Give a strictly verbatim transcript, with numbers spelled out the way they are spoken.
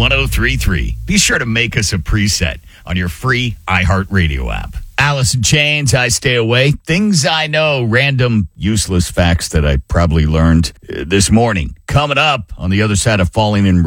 oh three three. Be sure to make us a preset on your free iHeartRadio app. Alice in Chains, I Stay Away. Things I know, random, useless facts that I probably learned uh, this morning. Coming up on the other side of falling in